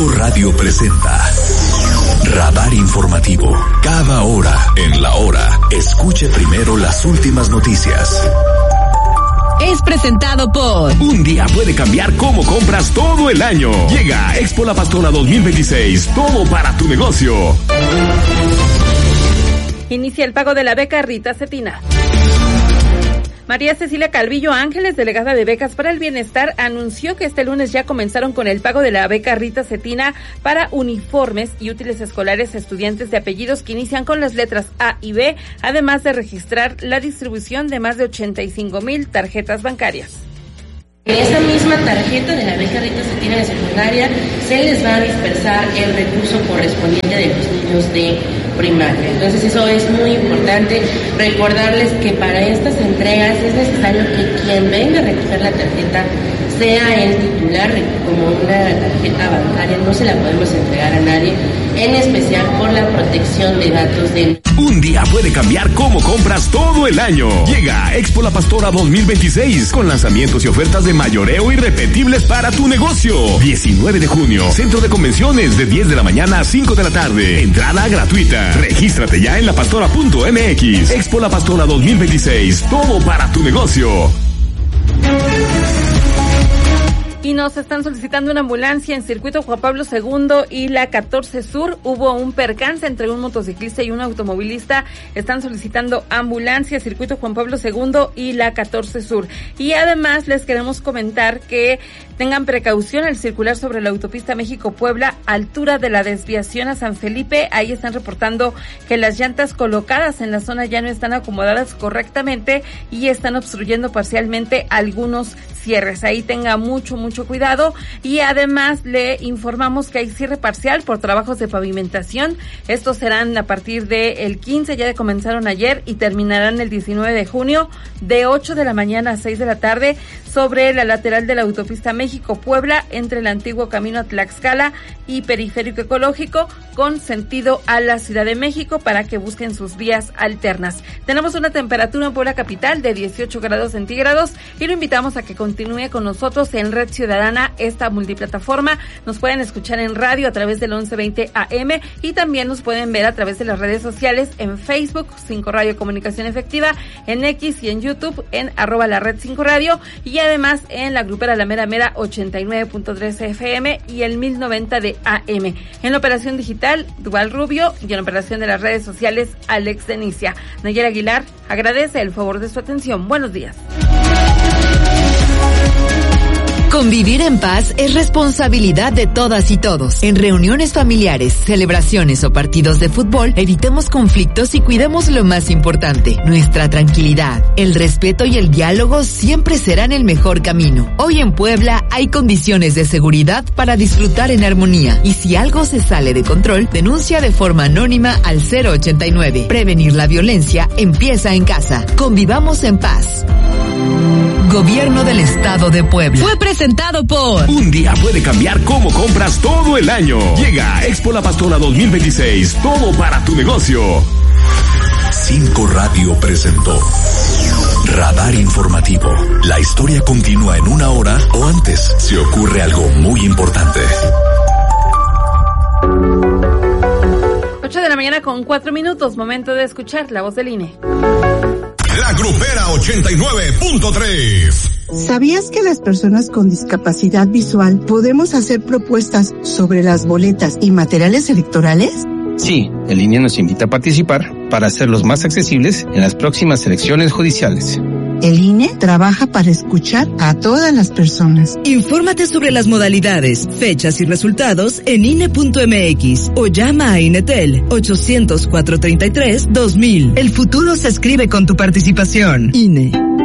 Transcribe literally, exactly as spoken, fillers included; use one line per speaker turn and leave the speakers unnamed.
Cinco Radio presenta Radar Informativo. Cada hora, en la hora, escuche primero las últimas noticias.
Es presentado por...
Un día puede cambiar cómo compras todo el año. Llega Expo La Pastora dos mil veintiséis. Todo para tu negocio.
Inicia el pago de la beca Rita Cetina. María Cecilia Calvillo Ángeles, delegada de Becas para el Bienestar, anunció que este lunes ya comenzaron con el pago de la beca Rita Cetina para uniformes y útiles escolares a estudiantes de apellidos que inician con las letras A y B, además de registrar la distribución de más de ochenta y cinco mil tarjetas bancarias.
En esa misma tarjeta de la beca Rita Cetina de secundaria se les va a dispersar el recurso correspondiente de los niños de primaria. Entonces eso es muy importante, recordarles que para estas entregas es necesario que quien venga a recoger la tarjeta sea el titular, como una tarjeta bancaria no se la podemos entregar a nadie, en especial por la protección de datos de...
Un día puede cambiar cómo compras todo el año. Llega Expo La Pastora dos mil veintiséis con lanzamientos y ofertas de mayoreo irrepetibles para tu negocio. diecinueve de junio, Centro de Convenciones, de diez de la mañana a cinco de la tarde. Entrada gratuita. Regístrate ya en lapastora punto m x. Expo La Pastora dos mil veintiséis. Todo para tu negocio.
Y nos están solicitando una ambulancia en Circuito Juan Pablo segundo y la catorce Sur. Hubo un percance entre un motociclista y un automovilista. Están solicitando ambulancia, Circuito Juan Pablo segundo y la catorce Sur. Y además les queremos comentar que tengan precaución al circular sobre la autopista México-Puebla, altura de la desviación a San Felipe. Ahí están reportando que las llantas colocadas en la zona ya no están acomodadas correctamente y están obstruyendo parcialmente algunos cierres. Ahí tenga mucho, mucho cuidado. Y además le informamos que hay cierre parcial por trabajos de pavimentación. Estos serán a partir del quince, ya comenzaron ayer y terminarán el diecinueve de junio, de ocho de la mañana a seis de la tarde, sobre la lateral de la autopista México-Puebla, entre el antiguo camino a Tlaxcala y Periférico Ecológico, con sentido a la Ciudad de México, para que busquen sus vías alternas. Tenemos una temperatura en Puebla capital de dieciocho grados centígrados y lo invitamos a que continúe con nosotros en Red Ciudadana, esta multiplataforma. Nos pueden escuchar en radio a través del once veinte A M y también nos pueden ver a través de las redes sociales en Facebook, cinco Radio Comunicación Efectiva, en X y en YouTube en arroba la red cinco Radio, y además en la grupera La Mera Mera ochenta y nueve punto tres F M y el mil noventa de A M. En la operación digital, Duval Rubio, y en la operación de las redes sociales, Alex Denicia. Nayera Aguilar agradece el favor de su atención. Buenos días.
Convivir en paz es responsabilidad de todas y todos. En reuniones familiares, celebraciones o partidos de fútbol, evitemos conflictos y cuidemos lo más importante, nuestra tranquilidad. El respeto y el diálogo siempre serán el mejor camino. Hoy en Puebla hay condiciones de seguridad para disfrutar en armonía. Y si algo se sale de control, denuncia de forma anónima al cero ochenta y nueve. Prevenir la violencia empieza en casa. Convivamos en paz. Gobierno del Estado de Puebla.
Fue presentado por...
Un día puede cambiar cómo compras todo el año. Llega Expo La Pastora dos mil veintiséis. Todo para tu negocio.
Cinco Radio presentó Radar Informativo. La historia continúa en una hora o antes si ocurre algo muy importante.
ocho de la mañana con cuatro minutos. Momento de escuchar la voz del I N E.
La Grupera ochenta y nueve punto tres.
¿Sabías que las personas con discapacidad visual podemos hacer propuestas sobre las boletas y materiales electorales?
Sí, el I N E nos invita a participar para hacerlos más accesibles en las próximas elecciones judiciales.
El I N E trabaja para escuchar a todas las personas.
Infórmate sobre las modalidades, fechas y resultados en I N E punto M X o llama a INETEL ochocientos, cuatrocientos treinta y tres, dos mil. El futuro se escribe con tu participación. I N E.